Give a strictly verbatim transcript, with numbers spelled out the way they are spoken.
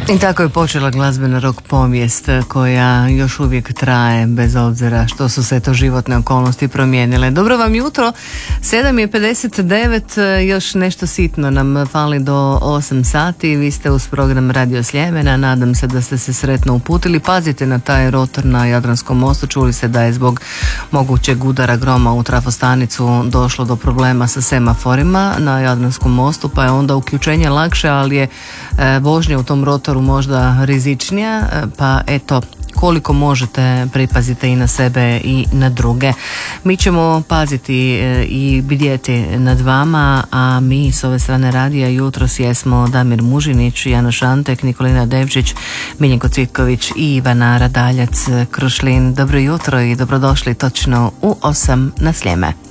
I tako je počela glazbena rock povijest koja još uvijek traje bez obzira što su se to životne okolnosti promijenile. Dobro vam jutro, sedam je pedeset devet, još nešto sitno nam fali do osam sati. Vi ste uz program Radio Sljemena, nadam se da ste se sretno uputili. Pazite na taj rotor na Jadranskom mostu, čuli se da je zbog mogućeg udara groma u trafostanicu došlo do problema sa semaforima na Jadranskom mostu, pa je onda uključenje lakše, ali je e, vožnja u tom rotoru možda rizičnija, pa eto, koliko možete pripazite i na sebe i na druge. Mi ćemo paziti i bdjeti nad vama, a mi s ove strane radija jutros jesmo Damir Mužinić, Jano Šantek, Nikolina Devčić, Miljenko Cvitković i Ivana Radaljac Krušlin. Dobro jutro i dobrodošli točno u osam na Sljeme.